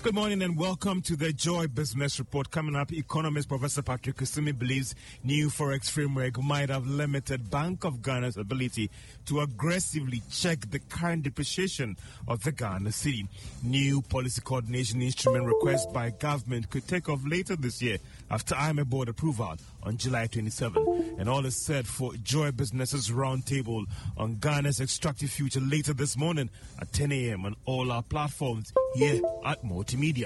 Good morning and welcome to the Joy Business Report. Coming up, economist Professor Patrick Kusumi believes new forex framework might have limited Bank of Ghana's ability to aggressively check the current depreciation of the Ghana cedi. New policy coordination instrument request by government could take off later this year after IMF board approval on July 27. And all is set for Joy Business's roundtable on Ghana's extractive future later this morning at 10 a.m. on all our platforms here at Multimedia.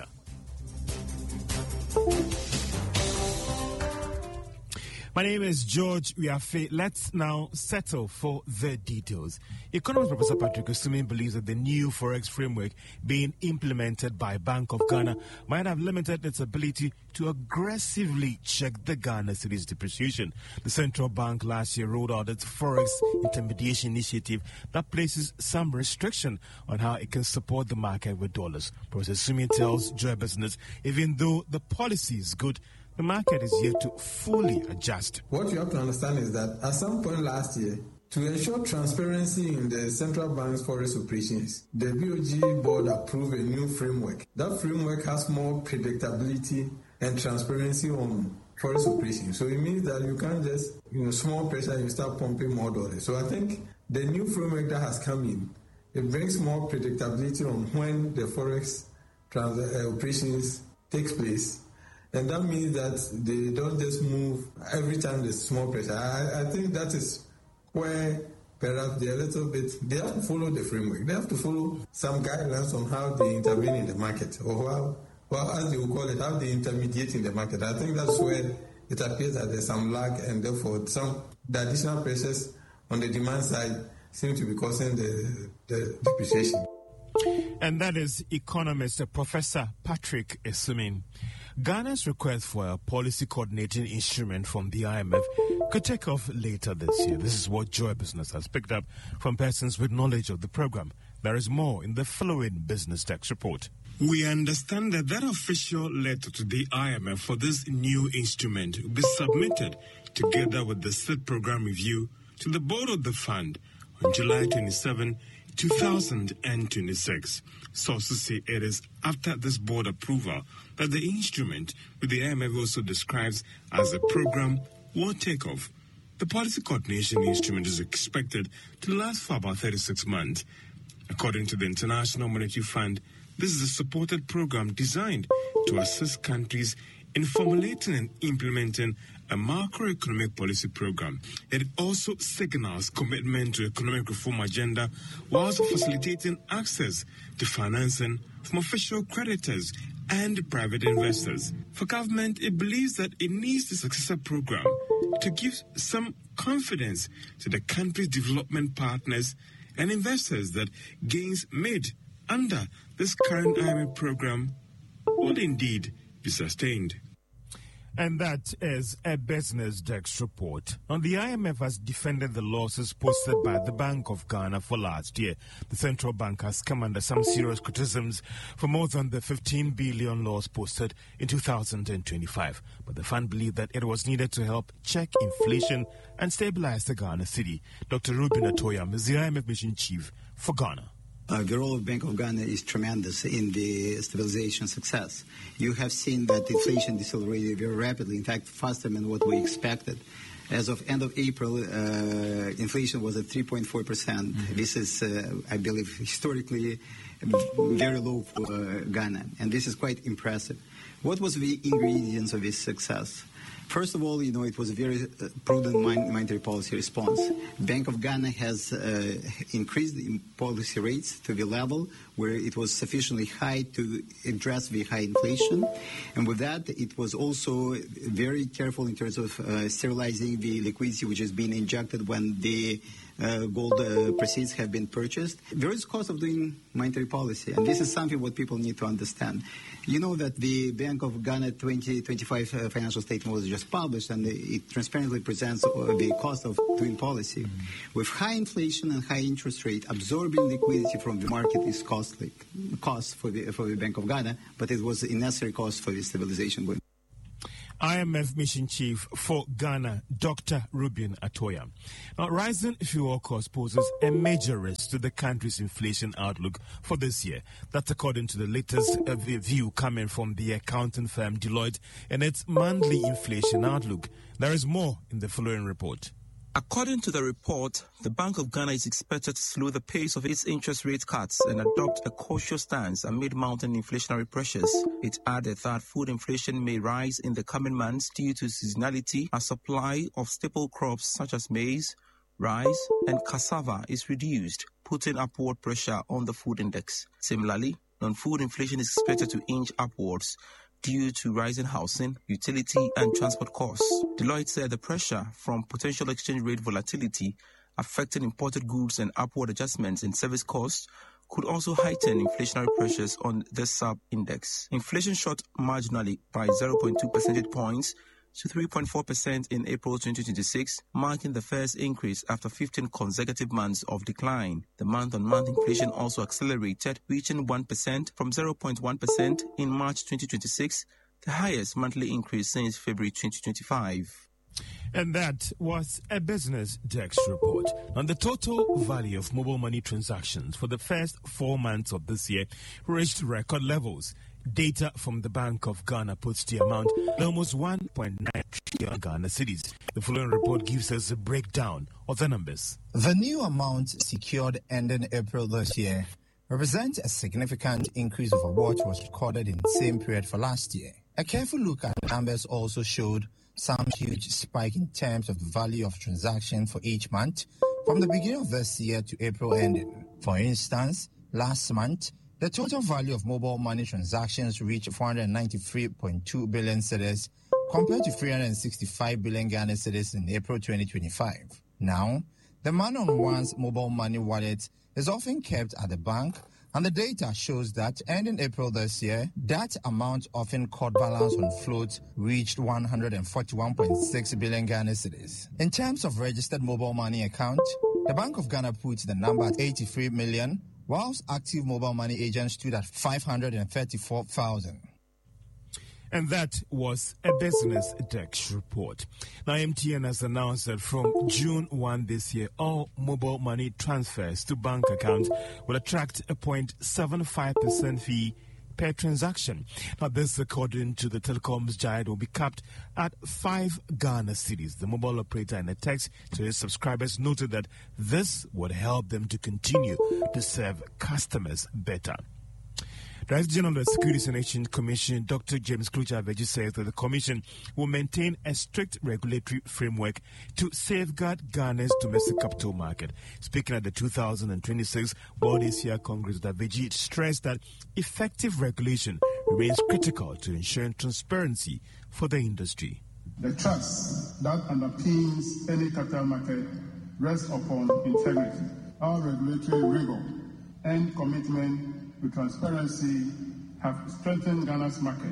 My name is George Wiafe. Let's now settle for the details. Economist Professor Patrick Kusumi believes that the new forex framework being implemented by Bank of Ghana might have limited its ability to aggressively check the Ghana cedi's depreciation. The central bank last year rolled out its forex intermediation initiative that places some restriction on how it can support the market with dollars. Professor Kusumi tells Joy Business, even though the policy is good, the market is yet to fully adjust. What you have to understand is that at some point last year, to ensure transparency in the central bank's forex operations, the BOG board approved a new framework. That framework has more predictability and transparency on forex operations. So it means that you can't just, small pressure, you start pumping more dollars. So I think the new framework that has come in, it brings more predictability on when the forex operations takes place. And that means that they don't just move every time there's small pressure. I think that is where perhaps they have to follow the framework. They have to follow some guidelines on how they intervene in the market, or as they will call it, how they intermediate in the market. I think that's where it appears that there's some lag, and therefore the additional pressures on the demand side seem to be causing the depreciation. And that is economist Professor Patrick Kusumi. Ghana's request for a policy coordinating instrument from the IMF could take off later this year. This is what Joy Business has picked up from persons with knowledge of the program. There is more in the following Business Text report. We understand that official letter to the IMF for this new instrument will be submitted together with the SID program review to the board of the fund on July 27, 2026. Sources say it is after this board approval that the instrument, which the IMF also describes as a program, will take off. The policy coordination instrument is expected to last for about 36 months. According to the International Monetary Fund, this is a supported program designed to assist countries in formulating and implementing a macroeconomic policy program. It also signals commitment to economic reform agenda whilst facilitating access to financing from official creditors and private investors. For government, it believes that it needs the successor program to give some confidence to the country's development partners and investors that gains made under this current IMF program will indeed be sustained. And that is a Business Desk report. And the IMF has defended the losses posted by the Bank of Ghana for last year. The central bank has come under some serious criticisms for more than the 15 billion loss posted in 2025. But the fund believed that it was needed to help check inflation and stabilize the Ghana cedi. Dr. Ruben Atoyam is the IMF mission chief for Ghana. The role of Bank of Ghana is tremendous in the stabilization success. You have seen that inflation decelerated very rapidly, in fact, faster than what we expected. As of end of April, inflation was at 3.4%. Mm-hmm. This is, I believe, historically very low for Ghana, and this is quite impressive. What was the ingredients of this success? First of all, it was a very prudent monetary policy response. Bank of Ghana has increased the policy rates to the level where it was sufficiently high to address the high inflation. And with that, it was also very careful in terms of sterilizing the liquidity which is being injected when the gold proceeds have been purchased. There is cost of doing monetary policy, and this is something what people need to understand. You know that the Bank of Ghana 2025 financial statement was just published, and it transparently presents the cost of doing policy. Mm-hmm. With high inflation and high interest rate, absorbing liquidity from the market is costly. Cost for the Bank of Ghana, but it was a necessary cost for the stabilization. IMF Mission Chief for Ghana, Dr. Ruben Atoya. Now, rising fuel costs poses a major risk to the country's inflation outlook for this year. That's according to the latest view coming from the accounting firm Deloitte and its monthly inflation outlook. There is more in the following report. According to the report, the Bank of Ghana is expected to slow the pace of its interest rate cuts and adopt a cautious stance amid mounting inflationary pressures. It added that food inflation may rise in the coming months due to seasonality as supply of staple crops such as maize, rice, and cassava is reduced, putting upward pressure on the food index. Similarly, non-food inflation is expected to inch upwards due to rising housing, utility, and transport costs. Deloitte said the pressure from potential exchange rate volatility affecting imported goods and upward adjustments in service costs could also heighten inflationary pressures on the sub-index. Inflation shot marginally by 0.2 percentage points to 3.4% in April 2026, marking the first increase after 15 consecutive months of decline. The month-on-month inflation also accelerated, reaching 1% from 0.1% in March 2026, the highest monthly increase since February 2025. And that was a Business Desk report. On the total value of mobile money transactions for the first 4 months of this year reached record levels. Data from the Bank of Ghana puts the amount at almost 1.9 trillion Ghana cedis. The following report gives us a breakdown of the numbers. The new amount secured ending April this year represents a significant increase over what was recorded in the same period for last year. A careful look at the numbers also showed some huge spike in terms of the value of transaction for each month from the beginning of this year to April ending. For instance, last month, the total value of mobile money transactions reached 493.2 billion cedis compared to 365 billion Ghana cedis in April 2025. Now, the money on one's mobile money wallet is often kept at the bank, and the data shows that ending April this year, that amount often caught balance on float reached 141.6 billion Ghana cedis. In terms of registered mobile money account, the Bank of Ghana puts the number at 83 million, whilst active mobile money agents stood at 534,000. And that was a Business Desk report. Now, MTN has announced that from June 1 this year, all mobile money transfers to bank accounts will attract a 0.75% fee per transaction. Now, this, according to the telecoms giant, will be capped at 5 Ghana cedis. The mobile operator in a text to his subscribers noted that this would help them to continue to serve customers better. Director General of the Securities and Exchange Commission, Dr. James Kluge Aveji, says that the Commission will maintain a strict regulatory framework to safeguard Ghana's domestic capital market. Speaking at the 2026 World Asia Congress, Aveji stressed that effective regulation remains critical to ensuring transparency for the industry. The trust that underpins any capital market rests upon integrity. Our regulatory rigor and commitment to transparency have strengthened Ghana's market,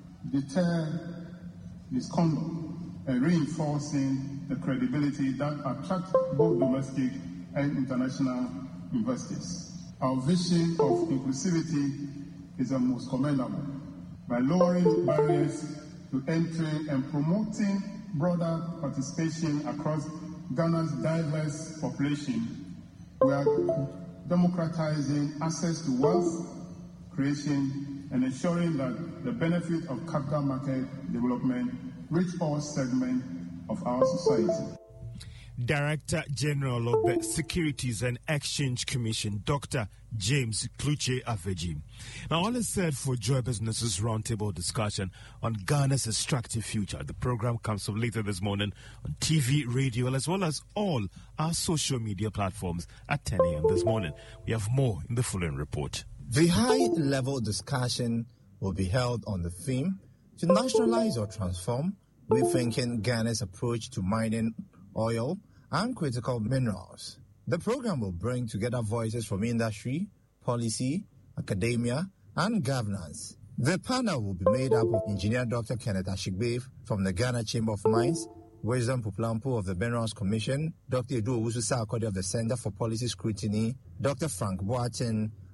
deter misconduct, and reinforcing the credibility that attracts both domestic and international investors. Our vision of inclusivity is the most commendable. By lowering barriers to entry and promoting broader participation across Ghana's diverse population, we are democratizing access to wealth creation and ensuring that the benefit of capital market development reach all segments of our society. Director General of the Securities and Exchange Commission, Dr. James Kluge Aveji. Now, all is said for Joy Business's roundtable discussion on Ghana's extractive future. The program comes up later this morning on TV, radio, as well as all our social media platforms at 10 a.m. this morning. We have more in the following report. The high-level discussion will be held on the theme to nationalize or transform, rethinking Ghana's approach to mining oil and critical minerals. The program will bring together voices from industry, policy, academia, and governance. The panel will be made up of Engineer Dr. Kenneth Ashigbe from the Ghana Chamber of Mines, Wisdom Puplampo of the Minerals Commission, Dr. Edu Owusu Sarkodie of the Center for Policy Scrutiny, Dr. Frank Boateng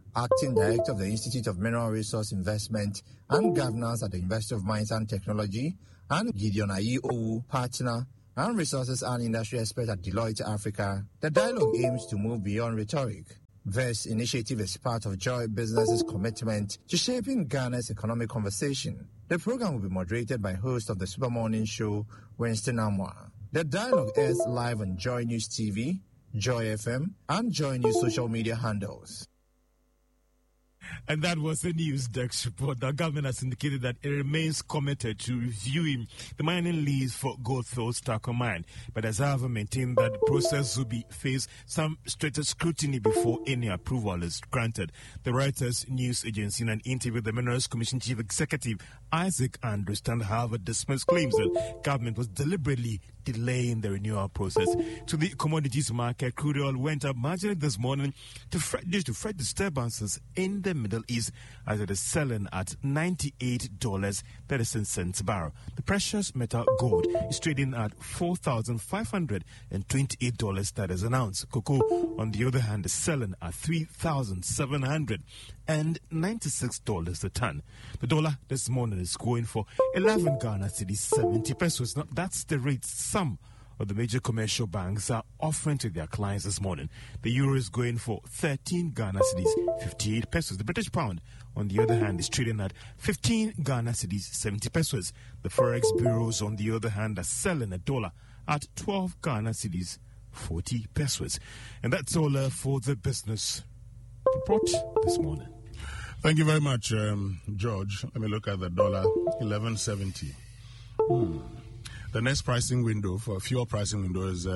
Acting Director of the Institute of Mineral Resource Investment and Governance at the University of Mines and Technology, and Gideon Ayi Owu, Partner and Resources and Industry Expert at Deloitte Africa. The dialogue aims to move beyond rhetoric. This initiative is part of Joy Business's commitment to shaping Ghana's economic conversation. The program will be moderated by host of the Super Morning Show, Winston Amwa. The dialogue airs live on Joy News TV, Joy FM, and Joy News social media handles. And that was the news desk report. The government has indicated that it remains committed to reviewing the mining lease for Goldfields Taco Mine, but has however maintained that the process will be face some stricter scrutiny before any approval is granted. The Reuters news agency, in an interview with the Minerals Commission Chief Executive Isaac Andrews, however, dismissed claims that government was deliberately delaying the renewal process. To the commodities market, crude oil went up marginally this morning due to freight disturbances in the Middle East, as it is selling at $98.36 a barrel. The precious metal gold is trading at $4,528, that is an ounce. Cocoa, on the other hand, is selling at $3,796 a ton. The dollar this morning is going for 11 Ghana cedis, 70 pesos. Now, that's the rate some of the major commercial banks are offering to their clients this morning. The euro is going for 13 Ghana cedis, 58 pesos. The British pound, on the other hand, is trading at 15 Ghana cedis, 70 pesos. The forex bureaus, on the other hand, are selling a dollar at 12 Ghana cedis, 40 pesos. And that's all for the business report this morning. Thank you very much, George. Let me look at the dollar, 11.70. The next pricing window for fuel pricing window is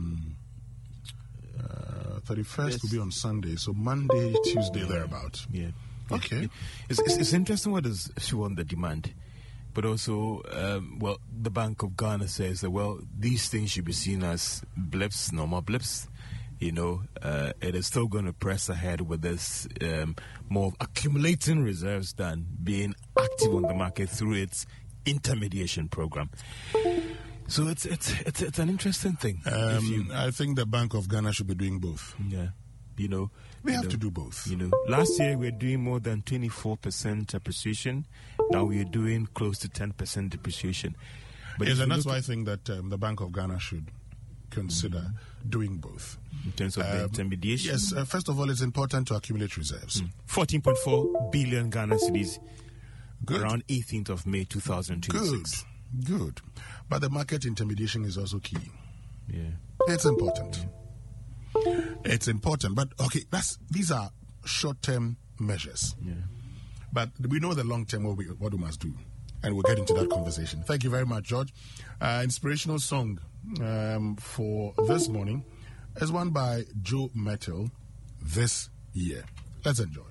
31st will be on Sunday, so Monday, Tuesday, thereabout. Yeah. Okay. It's interesting what is fuel on the demand, but also, the Bank of Ghana says that, these things should be seen as blips, normal blips. It is still going to press ahead with this more of accumulating reserves than being active on the market through its intermediation program. So it's an interesting thing. I think the Bank of Ghana should be doing both. Yeah. We have to do both. Last year we were doing more than 24% appreciation. Now we are doing close to 10% depreciation. But yes, and that's why I think that the Bank of Ghana should consider doing both. In terms of the intermediation? Yes, first of all, it's important to accumulate reserves. 14.4 billion Ghana cedis. Good. Around 18th of May 2026. Good. But the market intermediation is also key. Yeah. It's important. Yeah. It's important. But, okay, these are short-term measures. Yeah. But we know the long-term what we must do. And we'll get into that conversation. Thank you very much, George. Inspirational song for this morning is one by Joe Mettle, This Year. Let's enjoy.